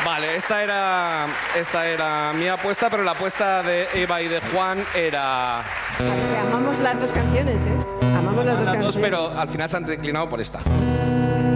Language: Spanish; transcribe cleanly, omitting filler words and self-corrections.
Vale, esta era mi apuesta, pero la apuesta de Eva y de Juan era... Que amamos las dos canciones, ¿eh? Amamos las dos canciones. Pero al final se han declinado por esta.